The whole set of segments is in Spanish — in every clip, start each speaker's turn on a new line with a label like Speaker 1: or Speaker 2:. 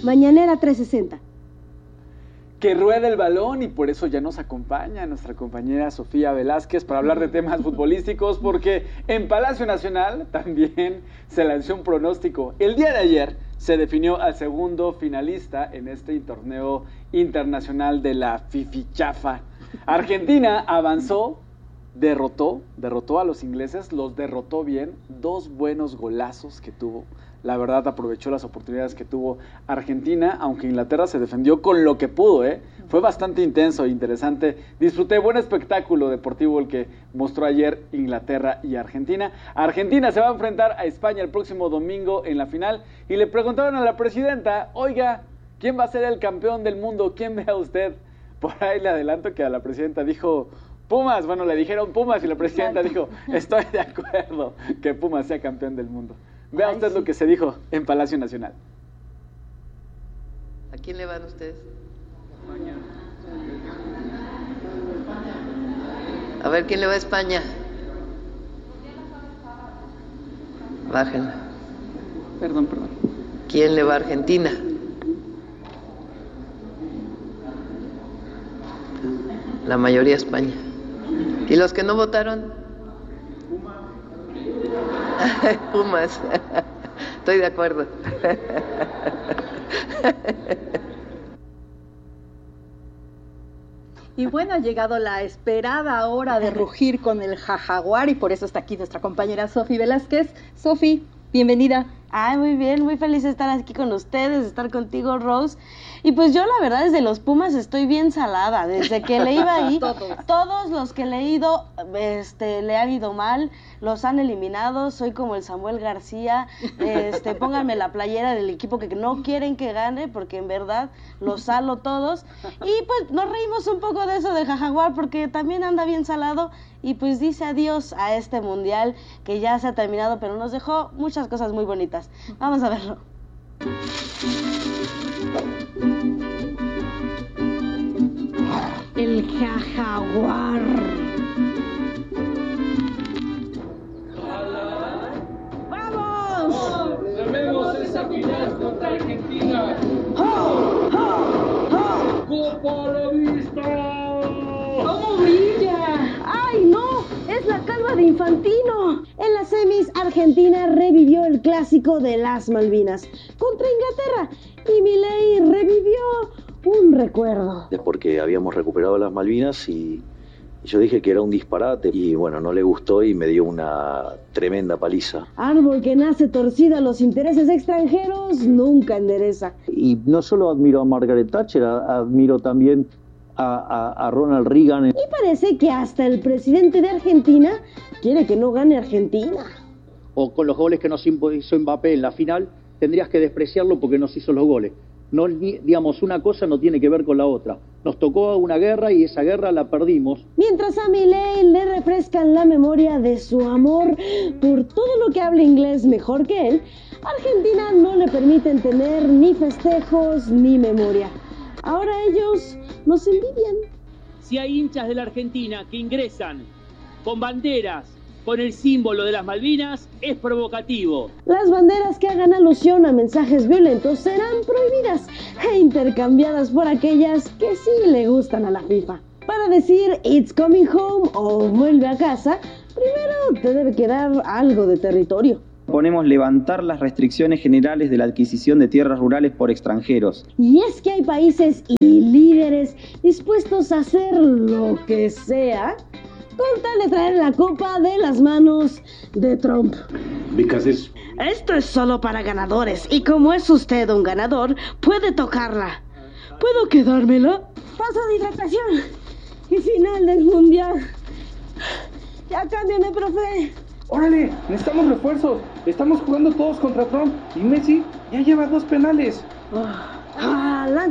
Speaker 1: Mañanera 360.
Speaker 2: Que ruede el balón y por eso ya nos acompaña nuestra compañera Sofía Velázquez para hablar de temas futbolísticos, porque en Palacio Nacional también se lanzó un pronóstico. El día de ayer se definió al segundo finalista en este torneo internacional de la Fifichafa. Argentina avanzó, derrotó a los ingleses, los derrotó bien, 2 buenos golazos que tuvo. La verdad aprovechó las oportunidades que tuvo Argentina, aunque Inglaterra se defendió con lo que pudo, Fue bastante intenso e interesante. Disfruté, buen espectáculo deportivo el que mostró ayer Inglaterra y Argentina. Argentina se va a enfrentar a España el próximo domingo en la final y le preguntaron a la presidenta, oiga, ¿quién va a ser el campeón del mundo? ¿Quién ve a usted? Por ahí le adelanto que a la presidenta dijo Pumas. Bueno, le dijeron Pumas y la presidenta dijo, estoy de acuerdo que Pumas sea campeón del mundo. Vea usted lo que se dijo en Palacio Nacional.
Speaker 3: ¿A quién le van ustedes? España. A ver, ¿quién le va a España? Bájenla.
Speaker 4: Perdón.
Speaker 3: ¿Quién le va a Argentina? La mayoría España. ¿Y los que no votaron? Pumas. Estoy de acuerdo.
Speaker 1: Y bueno, ha llegado la esperada hora de rugir con el jaguar y por eso está aquí nuestra compañera Sofi Velázquez. Sofi, bienvenida.
Speaker 5: Ay, muy bien, muy feliz de estar aquí con ustedes, de estar contigo, Rose. Y pues yo, la verdad, desde los Pumas estoy bien salada. Desde que le iba ahí, todos los que le he ido, le han ido mal, los han eliminado. Soy como el Samuel García. Pónganme la playera del equipo que no quieren que gane, porque en verdad los salo todos. Y pues nos reímos un poco de eso del jaguar, porque también anda bien salado. Y pues dice adiós a este mundial que ya se ha terminado, pero nos dejó muchas cosas muy bonitas. Vamos a verlo.
Speaker 1: El jaguar. ¡Vamos!
Speaker 6: ¡Tenemos esa final contra Argentina!
Speaker 1: ¡Oh! ¡Oh! ¡Oh!
Speaker 6: ¡Copa a la vista!
Speaker 1: ¡Cómo brilla! ¡Ay, no! ¡Es la calva de Infantino! En las semis, Argentina revivió el clásico de las Malvinas contra Inglaterra y Milei revivió un recuerdo.
Speaker 7: Porque habíamos recuperado las Malvinas y yo dije que era un disparate y bueno, no le gustó y me dio una tremenda paliza.
Speaker 1: Árbol que nace torcido a los intereses extranjeros nunca endereza.
Speaker 7: Y no solo admiro a Margaret Thatcher, admiro también a Ronald Reagan.
Speaker 1: Y parece que hasta el presidente de Argentina quiere que no gane Argentina.
Speaker 8: O con los goles que nos hizo Mbappé en la final, tendrías que despreciarlo porque nos hizo los goles. No, digamos, una cosa no tiene que ver con la otra. Nos tocó una guerra y esa guerra la perdimos.
Speaker 1: Mientras a Milei le refrescan la memoria de su amor por todo lo que habla inglés mejor que él, Argentina no le permiten tener ni festejos ni memoria. Ahora ellos nos envidian.
Speaker 9: Si hay hinchas de la Argentina que ingresan con banderas, con el símbolo de las Malvinas, es provocativo.
Speaker 1: Las banderas que hagan alusión a mensajes violentos serán prohibidas e intercambiadas por aquellas que sí le gustan a la FIFA. Para decir "It's coming home" o "vuelve a casa", primero te debe quedar algo de territorio.
Speaker 10: Proponemos levantar las restricciones generales de la adquisición de tierras rurales por extranjeros.
Speaker 1: Y es que hay países y líderes dispuestos a hacer lo que sea con tal de traer la copa de las manos de Trump. Esto es solo para ganadores, y como es usted un ganador, puede tocarla. ¿Puedo quedármela? Paso de hidratación y final del mundial. Ya cámbiame, profe.
Speaker 6: ¡Órale! Necesitamos refuerzos. Estamos jugando todos contra Trump y Messi ya lleva 2 penales.
Speaker 1: Haaland.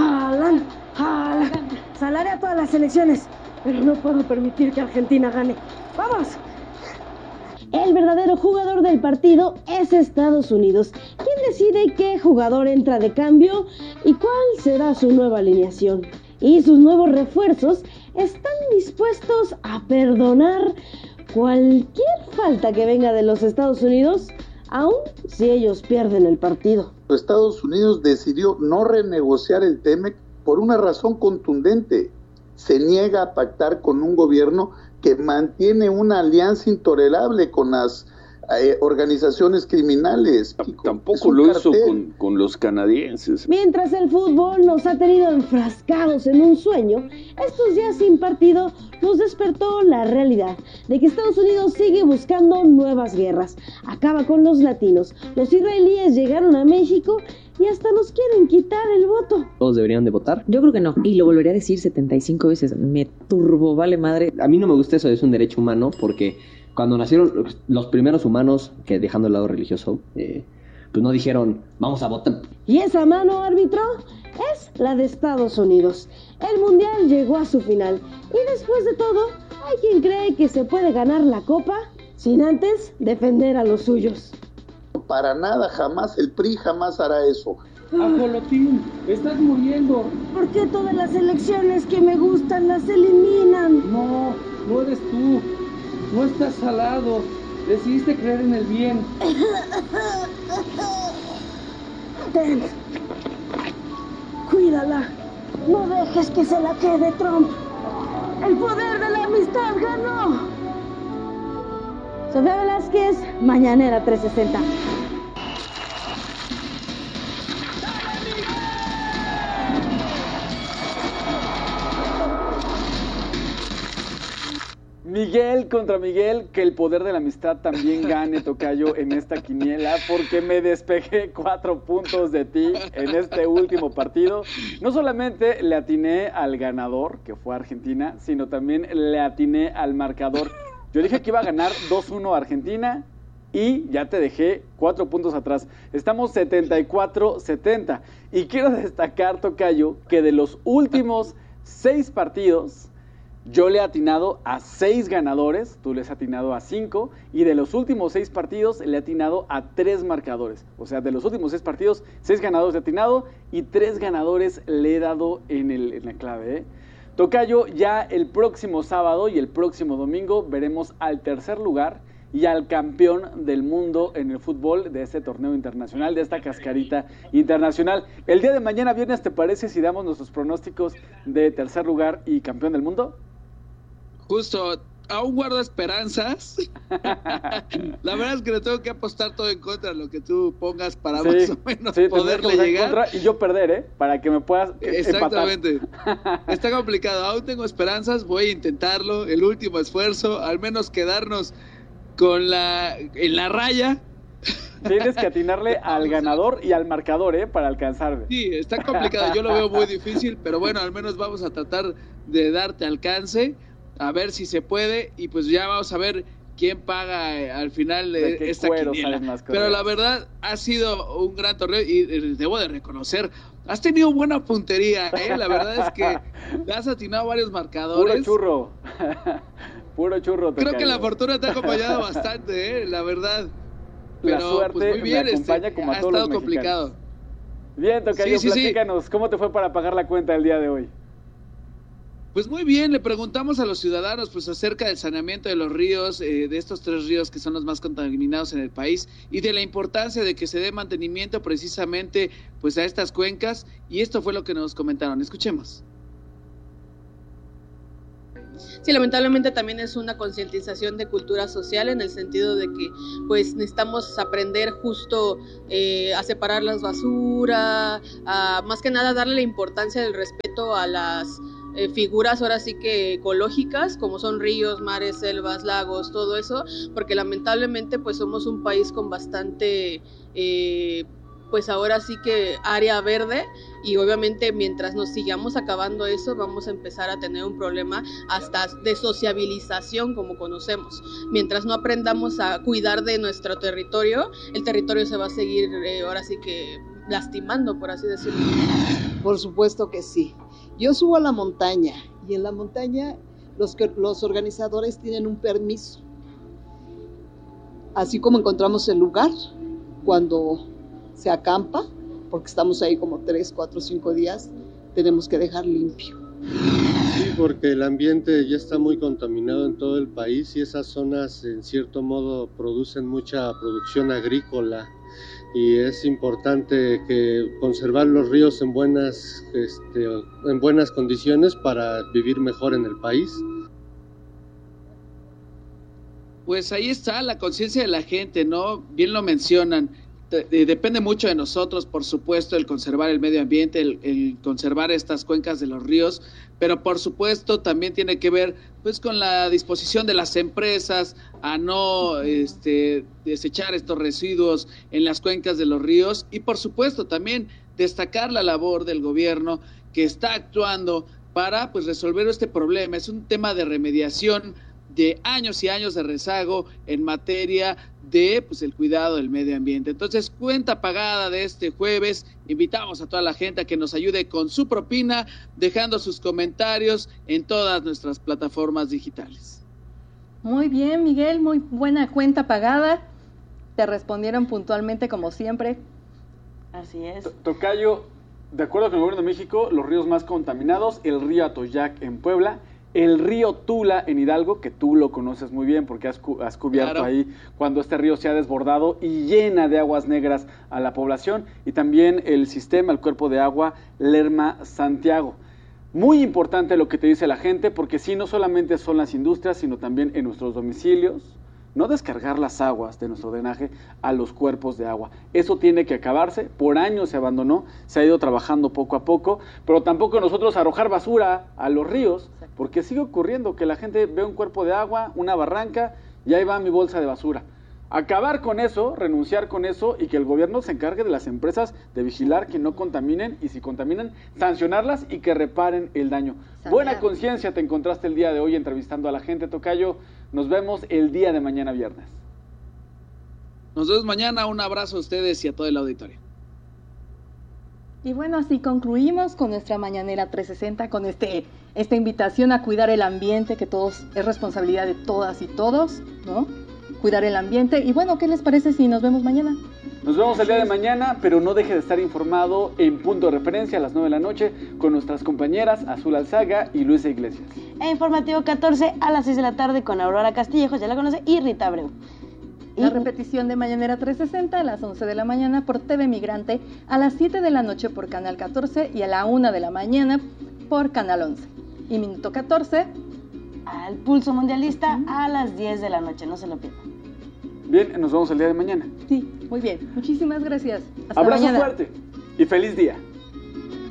Speaker 1: Salaré a todas las selecciones, pero no puedo permitir que Argentina gane. ¡Vamos! El verdadero jugador del partido es Estados Unidos, quien decide qué jugador entra de cambio y cuál será su nueva alineación. Y sus nuevos refuerzos están dispuestos a perdonar cualquier falta que venga de los Estados Unidos aun si ellos pierden el partido.
Speaker 4: Estados Unidos decidió no renegociar el TEMEC por una razón contundente. Se niega a pactar con un gobierno que mantiene una alianza intolerable con las organizaciones criminales.
Speaker 11: Tampoco lo hizo con los canadienses.
Speaker 1: Mientras el fútbol nos ha tenido enfrascados en un sueño, estos días sin partido nos despertó la realidad de que Estados Unidos sigue buscando nuevas guerras. Acaba con los latinos. Los israelíes llegaron a México y hasta nos quieren quitar el voto.
Speaker 12: ¿Todos deberían de votar?
Speaker 13: Yo creo que no, y lo volvería a decir 75 veces. Me turbo, vale madre.
Speaker 12: A mí no me gusta eso, es un derecho humano, porque cuando nacieron los primeros humanos, que dejando el lado religioso, pues no dijeron, vamos a votar.
Speaker 1: Y esa mano, árbitro, es la de Estados Unidos. El Mundial llegó a su final, y después de todo, hay quien cree que se puede ganar la Copa sin antes defender a los suyos.
Speaker 4: Para nada, jamás, el PRI jamás hará eso.
Speaker 6: Ajolotín, estás muriendo.
Speaker 1: ¿Por qué todas las elecciones que me gustan las eliminan?
Speaker 6: No, no eres tú. No estás salado. Decidiste creer en el bien.
Speaker 1: Ten. Cuídala. No dejes que se la quede Trump. El poder de la amistad ganó. Sofía Velázquez, Mañanera 360.
Speaker 2: Miguel contra Miguel, que el poder de la amistad también gane, tocayo, en esta quiniela, porque me despejé 4 puntos de ti en este último partido. No solamente le atiné al ganador, que fue Argentina, sino también le atiné al marcador. Yo dije que iba a ganar 2-1 Argentina y ya te dejé 4 puntos atrás. Estamos 74-70. Y quiero destacar, tocayo, que de los últimos 6 partidos, yo le he atinado a 6 ganadores, tú le has atinado a 5, y de los últimos 6 partidos le he atinado a 3 marcadores. O sea, de los últimos 6 partidos, 6 ganadores le he atinado y 3 ganadores le he dado en la clave, ¿eh? Tocayo, ya el próximo sábado y el próximo domingo veremos al tercer lugar y al campeón del mundo en el fútbol de este torneo internacional, de esta cascarita internacional. El día de mañana, viernes, ¿te parece si damos nuestros pronósticos de tercer lugar y campeón del mundo?
Speaker 14: Justo, aún guardo esperanzas. La verdad es que le tengo que apostar todo en contra de lo que tú pongas para más o menos poderle llegar.
Speaker 2: Y yo perder, para que me puedas
Speaker 14: Exactamente.
Speaker 2: empatar.
Speaker 14: Está complicado, aún tengo esperanzas, voy a intentarlo, el último esfuerzo, al menos quedarnos en la raya.
Speaker 2: Tienes que atinarle al ganador y al marcador, para alcanzarme.
Speaker 14: Sí, está complicado, yo lo veo muy difícil, pero bueno, al menos vamos a tratar de darte alcance, a ver si se puede, y pues ya vamos a ver quién paga al final de esta quiniela. Pero la verdad, ha sido un gran torneo y debo de reconocer, has tenido buena puntería, la verdad es que le has atinado varios marcadores.
Speaker 2: Puro churro.
Speaker 14: Creo que la fortuna te ha acompañado bastante, la verdad. Pero
Speaker 2: la suerte
Speaker 14: pues muy bien,
Speaker 2: me acompaña como a
Speaker 14: ha
Speaker 2: todos
Speaker 14: estado
Speaker 2: los
Speaker 14: complicado.
Speaker 2: Bien, tocayo, platícanos, ¿cómo te fue para pagar la cuenta el día de hoy?
Speaker 14: Pues muy bien, le preguntamos a los ciudadanos pues acerca del saneamiento de los ríos, de estos 3 ríos que son los más contaminados en el país, y de la importancia de que se dé mantenimiento precisamente pues a estas cuencas, y esto fue lo que nos comentaron. Escuchemos.
Speaker 15: Sí, lamentablemente también es una concientización de cultura social, en el sentido de que pues necesitamos aprender justo a separar las basuras, a más que nada darle la importancia del respeto a las figuras ahora sí que ecológicas, como son ríos, mares, selvas, lagos, todo eso, porque lamentablemente pues somos un país con bastante pues ahora sí que área verde, y obviamente mientras nos sigamos acabando eso, vamos a empezar a tener un problema hasta de sociabilización como conocemos. Mientras no aprendamos a cuidar de nuestro territorio, el territorio se va a seguir ahora sí que lastimando, por así decirlo.
Speaker 16: Por supuesto que sí. Yo subo a la montaña, y en la montaña los organizadores tienen un permiso. Así como encontramos el lugar cuando se acampa, porque estamos ahí como 3, 4, 5 días, tenemos que dejar limpio.
Speaker 17: Sí, porque el ambiente ya está muy contaminado en todo el país y esas zonas en cierto modo producen mucha producción agrícola y es importante que conservar los ríos en buenas condiciones para vivir mejor en el país.
Speaker 14: Pues ahí está la conciencia de la gente, ¿no? Bien lo mencionan. Depende mucho de nosotros, por supuesto, el conservar el medio ambiente, el conservar estas cuencas de los ríos, pero por supuesto también tiene que ver pues con la disposición de las empresas a no desechar estos residuos en las cuencas de los ríos y por supuesto también destacar la labor del gobierno que está actuando para pues resolver este problema. Es un tema de remediación de años y años de rezago en materia de pues el cuidado del medio ambiente. Entonces, cuenta pagada de este jueves. Invitamos a toda la gente a que nos ayude con su propina, dejando sus comentarios en todas nuestras plataformas digitales.
Speaker 18: Muy bien, Miguel, muy buena cuenta pagada. Te respondieron puntualmente como siempre.
Speaker 5: Así es.
Speaker 2: Tocayo, de acuerdo con el gobierno de México, los ríos más contaminados, el río Atoyac en Puebla, el río Tula en Hidalgo, que tú lo conoces muy bien porque has cubierto claro. Ahí cuando este río se ha desbordado y llena de aguas negras a la población, y también el cuerpo de agua Lerma-Santiago. Muy importante lo que te dice la gente, porque sí, no solamente son las industrias, sino también en nuestros domicilios, no descargar las aguas de nuestro drenaje a los cuerpos de agua. Eso tiene que acabarse. Por años se abandonó, se ha ido trabajando poco a poco, pero tampoco nosotros arrojar basura a los ríos, porque sigue ocurriendo que la gente ve un cuerpo de agua, una barranca, y ahí va mi bolsa de basura. Acabar con eso, renunciar con eso, y que el gobierno se encargue de las empresas de vigilar que no contaminen, y si contaminan, sancionarlas y que reparen el daño. Buena conciencia te encontraste el día de hoy entrevistando a la gente, Tocayo. Nos vemos el día de mañana viernes.
Speaker 14: Nos vemos mañana. Un abrazo a ustedes y a todo el auditorio.
Speaker 18: Y bueno, así concluimos con nuestra Mañanera 360, con esta invitación a cuidar el ambiente, que es responsabilidad de todas y todos, ¿no? Cuidar el ambiente. Y bueno, ¿qué les parece si nos vemos mañana?
Speaker 2: Nos vemos el día de mañana, pero no deje de estar informado en Punto de Referencia a las 9 de la noche con nuestras compañeras Azul Alzaga y Luisa Iglesias.
Speaker 5: E Informativo 14 a las 6 de la tarde con Aurora Castillejos, ya la conoce, y Rita Abreu.
Speaker 18: La repetición de Mañanera 360 a las 11 de la mañana por TV Migrante, a las 7 de la noche por Canal 14 y a la 1 de la mañana por Canal 11. Y Minuto 14
Speaker 5: al Pulso Mundialista a las 10 de la noche, no se lo pierdan.
Speaker 2: Bien, nos vemos el día de mañana.
Speaker 18: Sí, muy bien. Muchísimas gracias.
Speaker 2: Hasta mañana. Abrazo fuerte y feliz día.